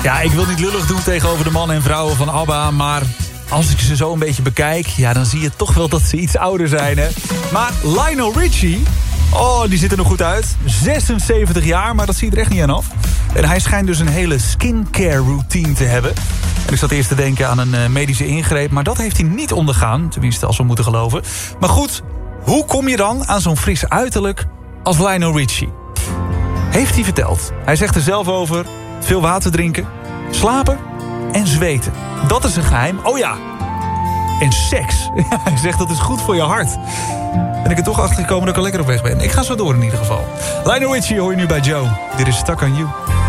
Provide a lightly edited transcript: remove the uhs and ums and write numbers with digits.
Ja, ik wil niet lullig doen tegenover de mannen en vrouwen van ABBA, maar als ik ze zo een beetje bekijk, ja, dan zie je toch wel dat ze iets ouder zijn, hè. Maar Lionel Richie, oh, die ziet er nog goed uit. 76 jaar, maar dat ziet er echt niet aan af. En hij schijnt dus een hele skincare routine te hebben. En ik zat eerst te denken aan een medische ingreep, maar dat heeft hij niet ondergaan. Tenminste, als we moeten geloven. Maar goed, hoe kom je dan aan zo'n fris uiterlijk als Lionel Richie? Heeft hij verteld. Hij zegt er zelf over: veel water drinken, slapen en zweten. Dat is een geheim. Oh ja, en seks. Hij zegt dat is goed voor je hart. Ben ik er toch achter gekomen dat ik al lekker op weg ben. Ik ga zo door in ieder geval. Lionel Richie hoor je nu bij Joe. Dit is Stuck on You.